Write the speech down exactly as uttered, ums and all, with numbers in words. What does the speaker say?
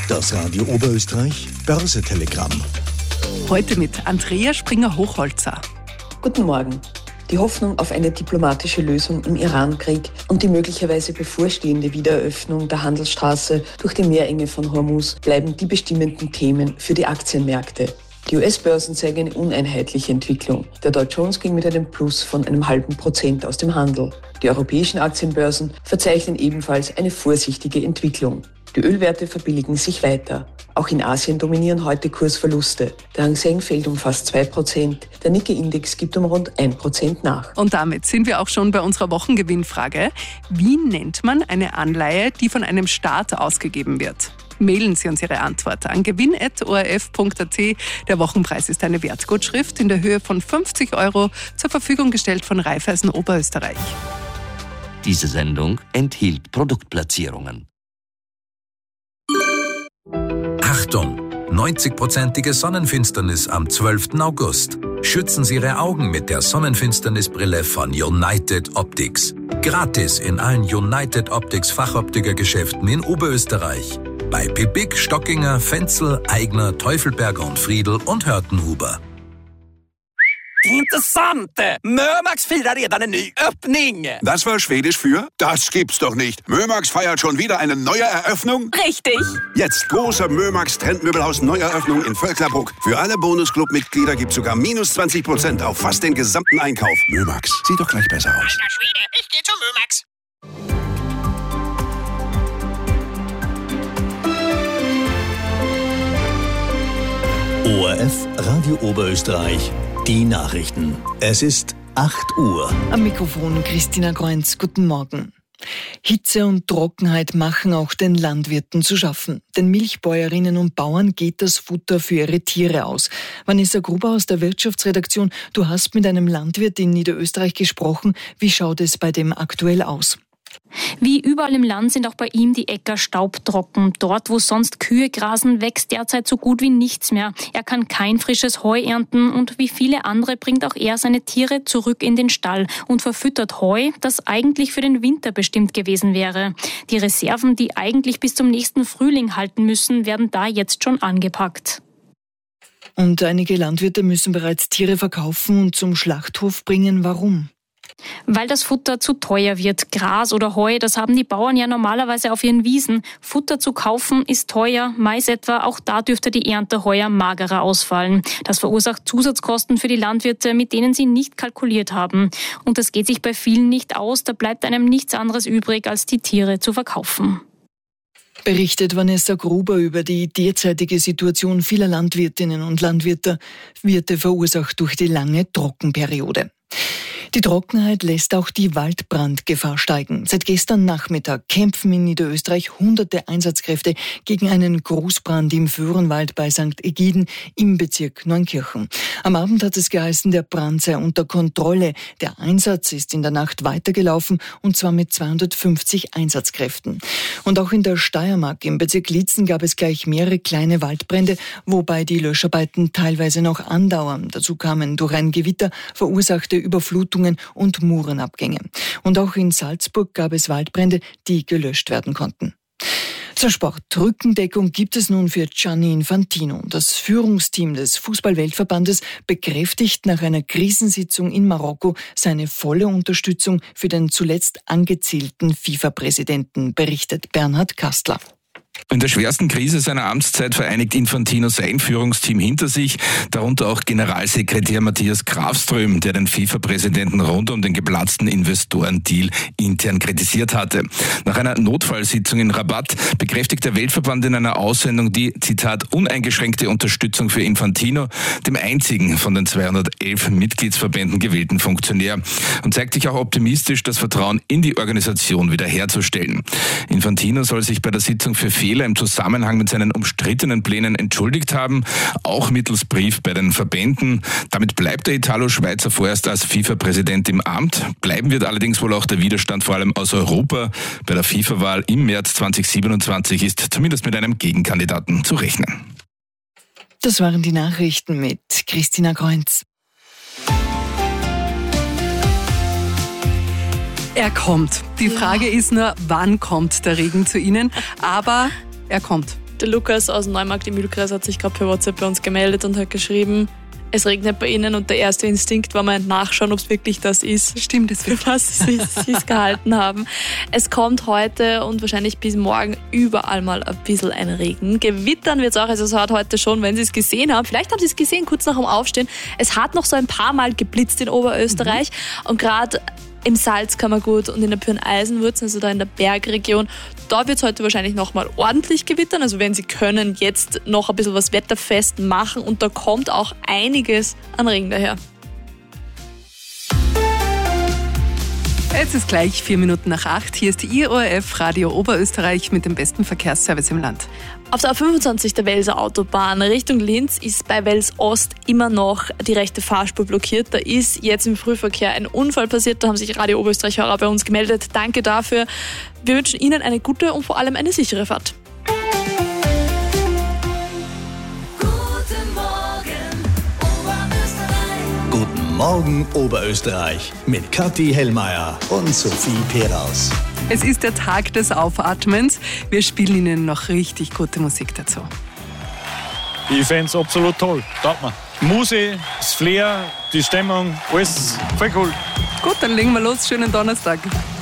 Das Radio Oberösterreich Börse-Telegramm. Heute mit Andrea Springer-Hochholzer. Guten Morgen. Die Hoffnung auf eine diplomatische Lösung im Iran-Krieg und die möglicherweise bevorstehende Wiedereröffnung der Handelsstraße durch die Meerenge von Hormuz bleiben die bestimmenden Themen für die Aktienmärkte. Die U S-Börsen zeigen eine uneinheitliche Entwicklung. Der Dow Jones ging mit einem Plus von einem halben Prozent aus dem Handel. Die europäischen Aktienbörsen verzeichnen ebenfalls eine vorsichtige Entwicklung. Die Ölwerte verbilligen sich weiter. Auch in Asien dominieren heute Kursverluste. Der Hang Seng fällt um fast zwei Prozent, der Nikkei-Index gibt um rund ein Prozent nach. Und damit sind wir auch schon bei unserer Wochengewinnfrage. Wie nennt man eine Anleihe, die von einem Staat ausgegeben wird? Mailen Sie uns Ihre Antwort an gewinn at o r f punkt a t. Der Wochenpreis ist eine Wertgutschrift in der Höhe von fünfzig Euro, zur Verfügung gestellt von Raiffeisen Oberösterreich. Diese Sendung enthielt Produktplatzierungen. Achtung! neunzig-prozentige Sonnenfinsternis am zwölften August. Schützen Sie Ihre Augen mit der Sonnenfinsternisbrille von United Optics. Gratis in allen United Optics Fachoptikergeschäften in Oberösterreich. Bei Pippig, Stockinger, Fenzel, Aigner, Teufelberger und Friedl und Hörtenhuber. Intressant! Mömax firar redan en ny öppning! Das war Schwedisch für das gibt's doch nicht. Mömax feiert schon wieder eine neue Eröffnung? Richtig! Jetzt große Mömax Trendmöbelhaus Neueröffnung in Völklerbruck. Für alle Bonusclub-Mitglieder gibt's sogar minus zwanzig Prozent auf fast den gesamten Einkauf. Mömax, sieht doch gleich besser aus. Alter Schwede, ich geh zu Mömax! O R F Radio Oberösterreich. Die Nachrichten. Es ist acht Uhr. Am Mikrofon Christina Kreunz. Guten Morgen. Hitze und Trockenheit machen auch den Landwirten zu schaffen. Den Milchbäuerinnen und Bauern geht das Futter für ihre Tiere aus. Vanessa Gruber aus der Wirtschaftsredaktion, du hast mit einem Landwirt in Niederösterreich gesprochen. Wie schaut es bei dem aktuell aus? Wie überall im Land sind auch bei ihm die Äcker staubtrocken. Dort, wo sonst Kühe grasen, wächst derzeit so gut wie nichts mehr. Er kann kein frisches Heu ernten und wie viele andere bringt auch er seine Tiere zurück in den Stall und verfüttert Heu, das eigentlich für den Winter bestimmt gewesen wäre. Die Reserven, die eigentlich bis zum nächsten Frühling halten müssen, werden da jetzt schon angepackt. Und einige Landwirte müssen bereits Tiere verkaufen und zum Schlachthof bringen. Warum? Weil das Futter zu teuer wird. Gras oder Heu, das haben die Bauern ja normalerweise auf ihren Wiesen. Futter zu kaufen ist teuer, Mais etwa, auch da dürfte die Ernte heuer magerer ausfallen. Das verursacht Zusatzkosten für die Landwirte, mit denen sie nicht kalkuliert haben. Und das geht sich bei vielen nicht aus, da bleibt einem nichts anderes übrig, als die Tiere zu verkaufen. Berichtet Vanessa Gruber über die derzeitige Situation vieler Landwirtinnen und Landwirte, Wirte verursacht durch die lange Trockenperiode. Die Trockenheit lässt auch die Waldbrandgefahr steigen. Seit gestern Nachmittag kämpfen in Niederösterreich hunderte Einsatzkräfte gegen einen Großbrand im Föhrenwald bei Sankt Egiden im Bezirk Neunkirchen. Am Abend hat es geheißen, der Brand sei unter Kontrolle. Der Einsatz ist in der Nacht weitergelaufen und zwar mit zweihundertfünfzig Einsatzkräften. Und auch in der Steiermark im Bezirk Liezen gab es gleich mehrere kleine Waldbrände, wobei die Löscharbeiten teilweise noch andauern. Dazu kamen durch ein Gewitter verursachte Überflutungen und Murenabgänge. Und auch in Salzburg gab es Waldbrände, die gelöscht werden konnten. Zur Sport. Rückendeckung gibt es nun für Gianni Infantino. Das Führungsteam des Fußball-Weltverbandes bekräftigt nach einer Krisensitzung in Marokko seine volle Unterstützung für den zuletzt angezielten FIFA-Präsidenten, berichtet Bernhard Kastler. In der schwersten Krise seiner Amtszeit vereinigt Infantino sein Führungsteam hinter sich, darunter auch Generalsekretär Matthias Grafström, der den FIFA-Präsidenten rund um den geplatzten Investorendeal intern kritisiert hatte. Nach einer Notfallsitzung in Rabat bekräftigt der Weltverband in einer Aussendung die, Zitat, uneingeschränkte Unterstützung für Infantino, dem einzigen von den zweihundertelf Mitgliedsverbänden gewählten Funktionär, und zeigt sich auch optimistisch, das Vertrauen in die Organisation wiederherzustellen. Infantino soll sich bei der Sitzung für Fehler im Zusammenhang mit seinen umstrittenen Plänen entschuldigt haben, auch mittels Brief bei den Verbänden. Damit bleibt der Italo-Schweizer vorerst als FIFA-Präsident im Amt. Bleiben wird allerdings wohl auch der Widerstand vor allem aus Europa. Bei der FIFA-Wahl im März zweitausendsiebenundzwanzig ist zumindest mit einem Gegenkandidaten zu rechnen. Das waren die Nachrichten mit Christina Kreunz. Er kommt. Die Frage ist nur, wann kommt der Regen zu Ihnen? Aber er kommt. Der Lukas aus Neumarkt im Mühlkreis hat sich gerade per WhatsApp bei uns gemeldet und hat geschrieben, es regnet bei ihnen und der erste Instinkt war mal nachschauen, ob es wirklich das ist. Stimmt, es für was sie es gehalten haben. Es kommt heute und wahrscheinlich bis morgen überall mal ein bisschen ein Regen. Gewittern wird es auch, also es hat heute schon, wenn Sie es gesehen haben, vielleicht haben Sie es gesehen, kurz nach dem Aufstehen, es hat noch so ein paar Mal geblitzt in Oberösterreich mhm. und gerade im Salzkammergut und in der Pyreneisenwurz, also da in der Bergregion, da wird es heute wahrscheinlich nochmal ordentlich gewittern. Also wenn Sie können, jetzt noch ein bisschen was wetterfest machen und da kommt auch einiges an Regen daher. Es ist gleich vier Minuten nach acht. Hier ist Ihr O R F Radio Oberösterreich mit dem besten Verkehrsservice im Land. Auf der A fünfundzwanzig der Welser Autobahn Richtung Linz ist bei Wels Ost immer noch die rechte Fahrspur blockiert. Da ist jetzt im Frühverkehr ein Unfall passiert. Da haben sich Radio Oberösterreich-Hörer bei uns gemeldet. Danke dafür. Wir wünschen Ihnen eine gute und vor allem eine sichere Fahrt. Guten Morgen Oberösterreich mit Kathi Hellmeier und Sophie Peraus. Es ist der Tag des Aufatmens. Wir spielen Ihnen noch richtig gute Musik dazu. Ich fände es absolut toll. Taugt mir. Musik, das Flair, die Stimmung, alles voll cool. Gut, dann legen wir los. Schönen Donnerstag.